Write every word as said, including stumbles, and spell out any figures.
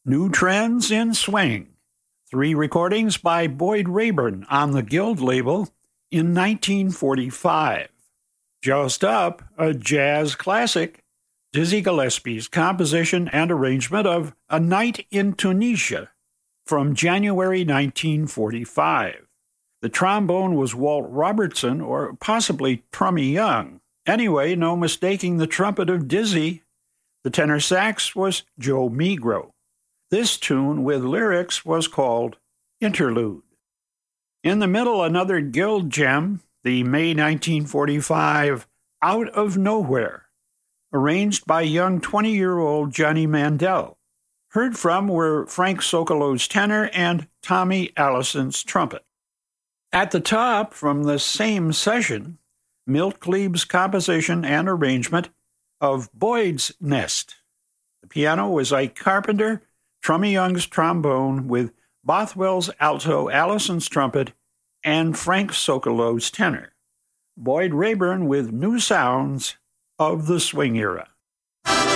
New Trends in Swing. Three recordings by Boyd Raeburn on the Guild label in nineteen forty-five. Just Up, a jazz classic, Dizzy Gillespie's composition and arrangement of A Night in Tunisia from January nineteen forty-five. The trombone was Walt Robertson or possibly Trummy Young. Anyway, no mistaking the trumpet of Dizzy. The tenor sax was Joe Migro. This tune with lyrics was called Interlude. In the middle, another Guild gem, the May nineteen forty-five Out of Nowhere, arranged by young twenty-year-old Johnny Mandel. Heard from were Frank Sokolo's tenor and Tommy Allison's trumpet. At the top, from the same session, Milt Gleb's composition and arrangement of Boyd's Nest. The piano was Ike Carpenter, Trummy Young's trombone with Bothwell's alto, Allison's trumpet, and Frank Sokolo's tenor. Boyd Raeburn with new sounds of the swing era.